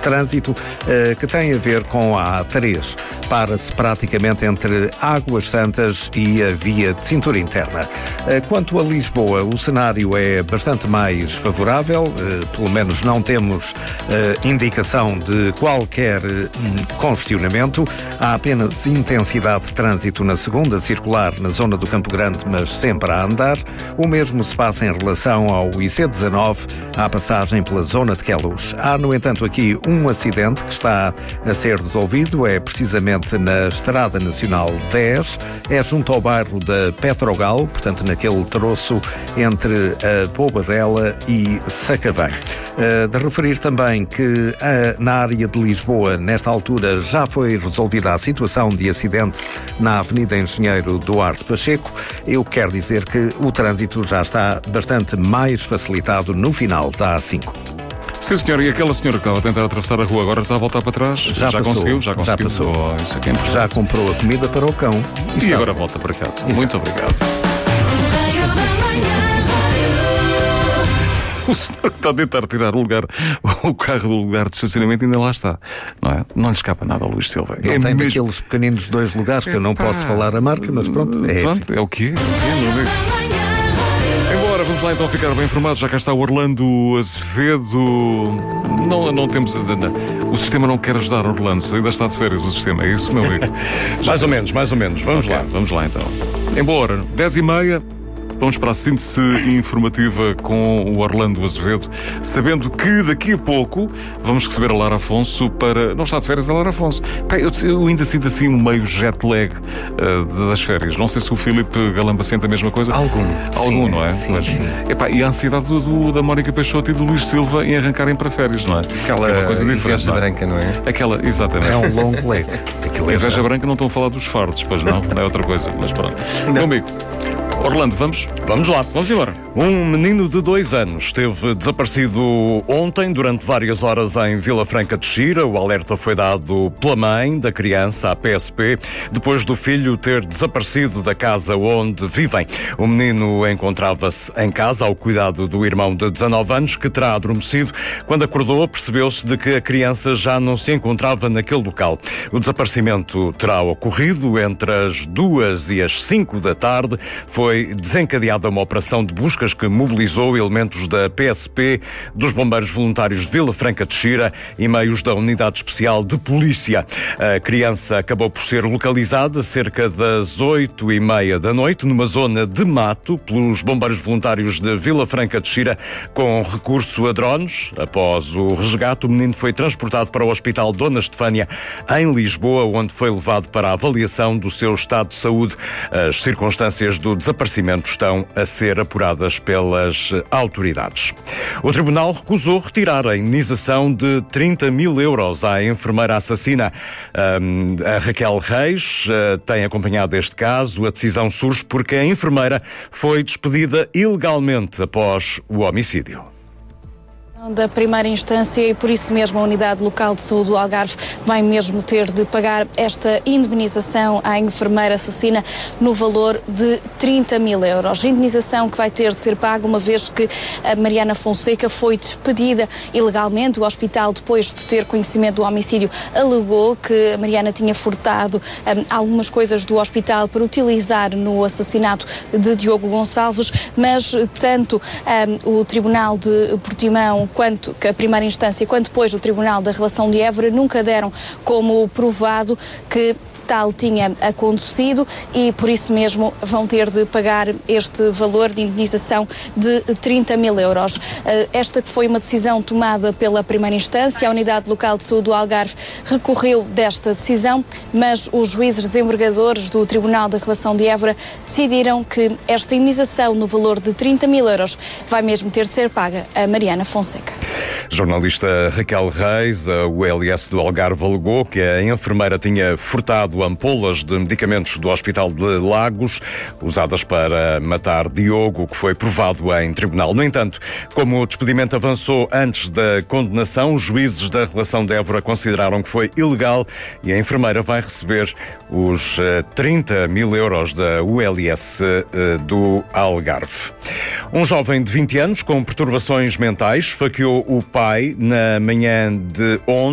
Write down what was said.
trânsito que tem a ver com a A3. Para-se praticamente entre Águas Santas e a via de cintura interna. Quanto a Lisboa, o cenário é bastante mais favorável, pelo menos não temos indicação de qualquer congestionamento. Há apenas intensidade de trânsito na segunda circular na zona do Campo Grande, mas sempre a andar. O mesmo se passa em relação ao IC19, à passagem pela zona de Queluz. Há, no entanto, aqui um acidente que está a ser resolvido, é precisamente na Estrada Nacional 10, é junto ao bairro da Petrogal, portanto naquele troço entre a Bobadela e Sacavém. De referir também que na área de Lisboa, nesta altura, já foi resolvida a situação de acidente na Avenida Engenheiro Duarte Pacheco. Eu quero dizer que o trânsito já está bastante mais facilitado no final da A5. Sim, senhor, e aquela senhora que estava a tentar atravessar a rua agora está a voltar para trás? Já conseguiu? Já passou. Oh, isso aqui é já comprou a comida para o cão. E agora volta para casa. Exato. Muito obrigado. O senhor que está a tentar tirar o carro do lugar de estacionamento ainda lá está, não é? Não lhe escapa nada ao Luís Silva. Não tem daqueles pequeninos 2 lugares que eu não posso falar a marca, mas pronto, é pronto, assim. É o quê? Meu amigo? Embora, vamos lá então ficar bem informados. Já cá está o Orlando Azevedo. Não temos... O sistema não quer ajudar Orlando. Ainda está de férias o sistema, é isso, meu amigo? mais ou menos. Vamos lá então. Embora, 10h30... Vamos para a síntese informativa com o Orlando Azevedo, sabendo que daqui a pouco vamos receber a Lara Afonso para... Não está de férias a Lara Afonso. Eu ainda sinto assim um meio jet lag das férias. Não sei se o Filipe Galamba sente a mesma coisa. Algum, sim, não é? Sim. E a ansiedade da Mónica Peixoto e do Luís Silva em arrancarem para férires, não é? Aquela é uma coisa diferente, inveja branca, não é? Aquela, exatamente. É um long leg. A inveja branca não estão a falar dos fardos, pois não é outra coisa. Mas pronto. Meu amigo, Orlando, vamos lá, vamos embora. Um menino de 2 anos esteve desaparecido ontem durante várias horas em Vila Franca de Xira. O alerta foi dado pela mãe da criança à PSP, depois do filho ter desaparecido da casa onde vivem. O menino encontrava-se em casa ao cuidado do irmão de 19 anos, que terá adormecido. Quando acordou, percebeu-se de que a criança já não se encontrava naquele local. O desaparecimento terá ocorrido entre as 2 e as 5 da tarde. Foi desencadeada uma operação de buscas que mobilizou elementos da PSP, dos Bombeiros Voluntários de Vila Franca de Xira e meios da Unidade Especial de Polícia. A criança acabou por ser localizada cerca das 8h30 da noite, numa zona de mato, pelos Bombeiros Voluntários de Vila Franca de Xira, com recurso a drones. Após o resgate, o menino foi transportado para o Hospital Dona Estefânia, em Lisboa, onde foi levado para a avaliação do seu estado de saúde. As circunstâncias do desaparecimento estão a ser apuradas pelas autoridades. O Tribunal recusou retirar a indenização de 30 mil euros à enfermeira assassina. A Raquel Reis tem acompanhado este caso. A decisão surge porque a enfermeira foi despedida ilegalmente após o homicídio. Da primeira instância, e por isso mesmo a Unidade Local de Saúde do Algarve vai mesmo ter de pagar esta indemnização à enfermeira assassina no valor de 30 mil euros. A indemnização que vai ter de ser paga uma vez que a Mariana Fonseca foi despedida ilegalmente. O hospital, depois de ter conhecimento do homicídio, alegou que a Mariana tinha furtado algumas coisas do hospital para utilizar no assassinato de Diogo Gonçalves, mas tanto o Tribunal de Portimão quanto que a primeira instância, quanto depois o Tribunal da Relação de Évora nunca deram como provado que tal tinha acontecido e por isso mesmo vão ter de pagar este valor de indenização de 30 mil euros. Esta que foi uma decisão tomada pela primeira instância, a Unidade Local de Saúde do Algarve recorreu desta decisão, mas os juízes desembargadores do Tribunal da Relação de Évora decidiram que esta indenização no valor de 30 mil euros vai mesmo ter de ser paga a Mariana Fonseca. Jornalista Raquel Reis, a ULS do Algarve alegou que a enfermeira tinha furtado ampolas de medicamentos do Hospital de Lagos, usadas para matar Diogo, o que foi provado em tribunal. No entanto, como o despedimento avançou antes da condenação, os juízes da Relação de Évora consideraram que foi ilegal e a enfermeira vai receber os 30 mil euros da ULS do Algarve. Um jovem de 20 anos com perturbações mentais esfaqueou o pai na manhã de ontem.